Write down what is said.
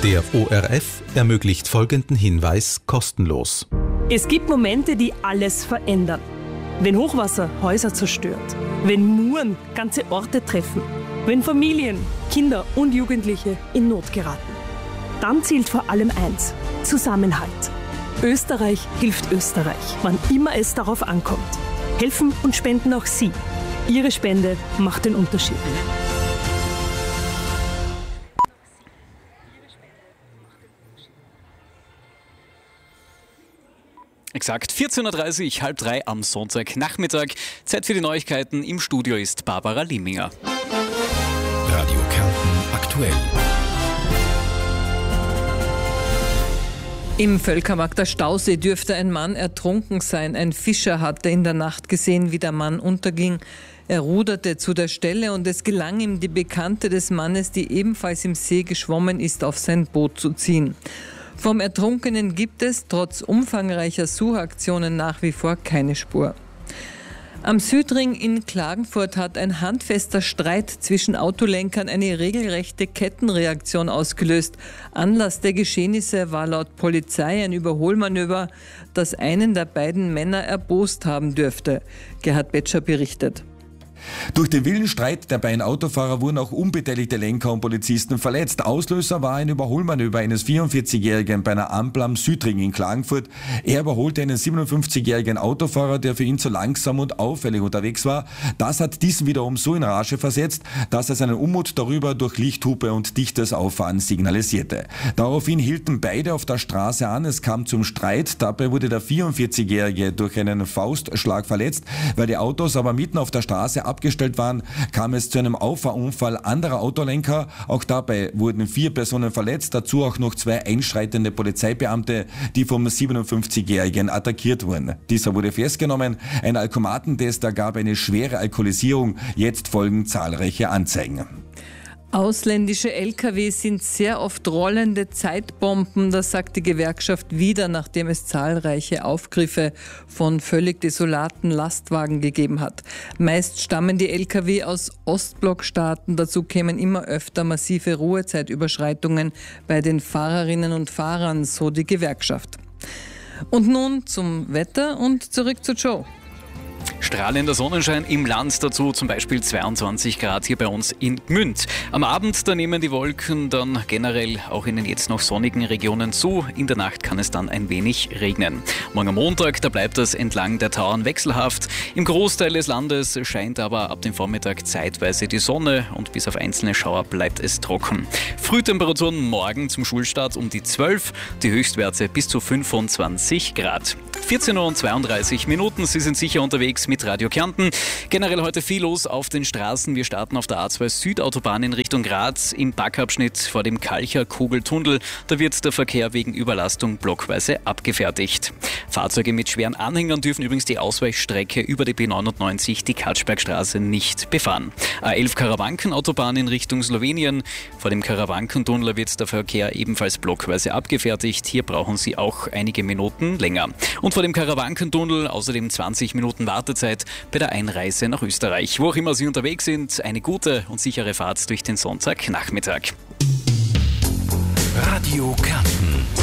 Der ORF ermöglicht folgenden Hinweis kostenlos. Es gibt Momente, die alles verändern. Wenn Hochwasser Häuser zerstört, wenn Muren ganze Orte treffen, wenn Familien, Kinder und Jugendliche in Not geraten. Dann zählt vor allem eins: Zusammenhalt. Österreich hilft Österreich, wann immer es darauf ankommt. Helfen und spenden auch Sie. Ihre Spende macht den Unterschied. Exakt 14.30 Uhr, halb drei am Sonntagnachmittag. Zeit für die Neuigkeiten. Im Studio ist Barbara Lieminger. Radio Kärnten aktuell. Im Völkermarkter Stausee dürfte ein Mann ertrunken sein. Ein Fischer hatte in der Nacht gesehen, wie der Mann unterging. Er ruderte zu der Stelle und es gelang ihm, die Bekannte des Mannes, die ebenfalls im See geschwommen ist, auf sein Boot zu ziehen. Vom Ertrunkenen gibt es trotz umfangreicher Suchaktionen nach wie vor keine Spur. Am Südring in Klagenfurt hat ein handfester Streit zwischen Autolenkern eine regelrechte Kettenreaktion ausgelöst. Anlass der Geschehnisse war laut Polizei ein Überholmanöver, das einen der beiden Männer erbost haben dürfte. Gerhard Betscher berichtet. Durch den wilden Streit der beiden Autofahrer wurden auch unbeteiligte Lenker und Polizisten verletzt. Auslöser war ein Überholmanöver eines 44-Jährigen bei einer Ampel am Südring in Klagenfurt. Er überholte einen 57-jährigen Autofahrer, der für ihn zu langsam und auffällig unterwegs war. Das hat diesen wiederum so in Rage versetzt, dass er seinen Unmut darüber durch Lichthupe und dichtes Auffahren signalisierte. Daraufhin hielten beide auf der Straße an. Es kam zum Streit. Dabei wurde der 44-Jährige durch einen Faustschlag verletzt. Weil die Autos aber mitten auf der Straße abgestellt waren, kam es zu einem Auffahrunfall anderer Autolenker. Auch dabei wurden 4 Personen verletzt, dazu auch noch 2 einschreitende Polizeibeamte, die vom 57-Jährigen attackiert wurden. Dieser wurde festgenommen. Ein Alkomatentest ergab eine schwere Alkoholisierung. Jetzt folgen zahlreiche Anzeigen. Ausländische Lkw sind sehr oft rollende Zeitbomben, das sagt die Gewerkschaft wieder, nachdem es zahlreiche Aufgriffe von völlig desolaten Lastwagen gegeben hat. Meist stammen die Lkw aus Ostblockstaaten, dazu kämen immer öfter massive Ruhezeitüberschreitungen bei den Fahrerinnen und Fahrern, so die Gewerkschaft. Und nun zum Wetter und zurück zu Joe. Strahlender Sonnenschein im Land, dazu zum Beispiel 22 Grad hier bei uns in Gmünd. Am Abend, da nehmen die Wolken dann generell auch in den jetzt noch sonnigen Regionen zu. In der Nacht kann es dann ein wenig regnen. Morgen am Montag, da bleibt es entlang der Tauern wechselhaft. Im Großteil des Landes scheint aber ab dem Vormittag zeitweise die Sonne und bis auf einzelne Schauer bleibt es trocken. Frühtemperaturen morgen zum Schulstart um die 12, die Höchstwerte bis zu 25 Grad. 14.32 Uhr, Sie sind sicher unterwegs mit Radio Kärnten. Generell heute viel los auf den Straßen. Wir starten auf der A2 Südautobahn in Richtung Graz im Backabschnitt vor dem Kalcher-Kugeltunnel. Da wird der Verkehr wegen Überlastung blockweise abgefertigt. Fahrzeuge mit schweren Anhängern dürfen übrigens die Ausweichstrecke über die B99, die Katschbergstraße, nicht befahren. A11 Karawankenautobahn in Richtung Slowenien. Vor dem Karawankentunnel wird der Verkehr ebenfalls blockweise abgefertigt. Hier brauchen Sie auch einige Minuten länger. Und vor dem Karawankentunnel außerdem 20 Minuten Wartezeit bei der Einreise nach Österreich. Wo auch immer Sie unterwegs sind, eine gute und sichere Fahrt durch den Sonntagnachmittag. Radio Kärnten.